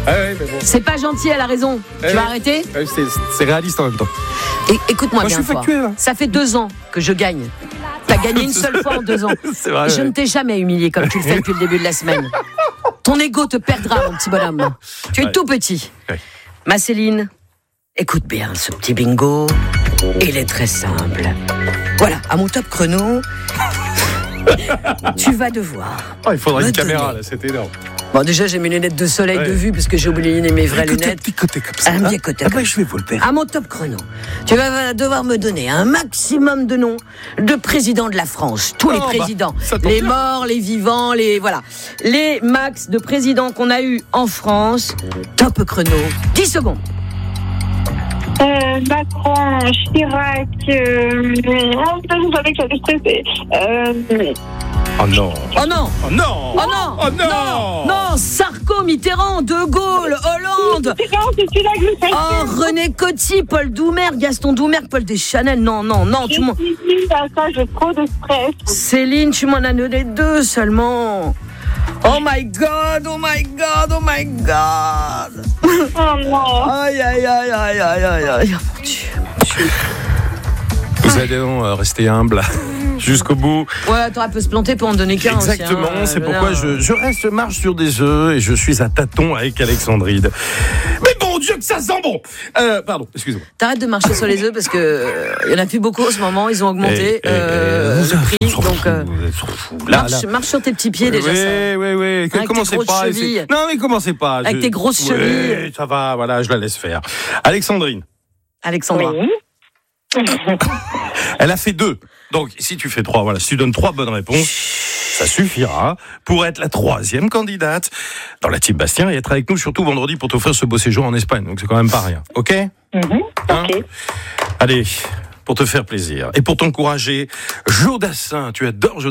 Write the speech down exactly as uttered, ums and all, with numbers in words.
Ah ouais, mais bon. C'est pas gentil, elle a raison. Eh tu vas oui. arrêter C'est, c'est réaliste en même temps. Et, écoute-moi Moi, bien je suis fort. factuel, hein. Ça fait deux ans que je gagne. T'as gagné une seule fois en deux ans. C'est vrai. Je ouais. ne t'ai jamais humilié comme tu le fais depuis le début de la semaine. Ton ego te perdra, mon petit bonhomme. Tu es Ouais. tout petit. Ouais. Ma Céline, écoute bien ce petit bingo. Il est très simple. Voilà, à mon top chrono, tu vas devoir. Oh, il faudrait me une caméra, donner. là, c'est énorme. Bon, déjà, j'ai mes lunettes de soleil Ouais. de vue parce que j'ai oublié mes vraies Côté, lunettes. petit côté comme ça. Un hein. petit côté Ah comme bah, je vais vous le faire. À mon top chrono, tu vas devoir me donner un maximum de noms de présidents de la France. Tous les Oh, bah, présidents. ça tombe les bien. morts, les vivants, les... Voilà. Les max de présidents qu'on a eu en France. Top chrono. dix secondes. Euh, Macron, Chirac, euh, oh putain, je savais que j'allais stresser. Euh, Oh non. Oh non. Oh non. Oh non. Oh non. Non, Sarko, Mitterrand, De Gaulle, Hollande. c'est non, c'est celui-là que je fais. Oh, René Coty, Paul Doumer, Gaston Doumer, Paul Deschanel. Non, non, non, tu m'en... À ça, j'ai trop de stress. Céline, tu m'en as donné deux seulement. Oh my God, oh my God, oh my God. Oh non. Aïe, aïe, aïe, aïe, aïe, aïe, aïe. Oh, mon Dieu, mon Dieu. Vous allez donc euh, rester humble jusqu'au bout. Ouais, t'aurais pu se planter pour en donner qu'un aussi. Exactement, hein, c'est euh, pourquoi je, je reste marche sur des œufs et je suis à tâtons avec Alexandrine. Mais bon Dieu que ça sent bon. Euh, pardon, excusez-moi. T'arrêtes de marcher sur les œufs parce que euh, y en a plus beaucoup en ce moment. Ils ont augmenté Eh, eh, euh, eh, le prix. on s'en Donc, fout, euh, on s'en fout. Là, marche, là. marche sur tes petits pieds déjà. Oui, ça. oui, oui. Avec Commencez tes grosses pas. chevilles. c'est- Non, mais commencez pas. Avec Je- tes grosses Oui, chevilles. ça va, voilà, je la laisse faire. Alexandrine, Alexandra. Oui. elle a fait deux. Donc, si tu fais trois, voilà, si tu donnes trois bonnes réponses, ça suffira pour être la troisième candidate dans la team Bastien et être avec nous surtout vendredi pour t'offrir ce beau séjour en Espagne. Donc, c'est quand même pas rien. OK? Mhm. Hein Ok. Allez, pour te faire plaisir et pour t'encourager, Joe Dassin, tu adores Joe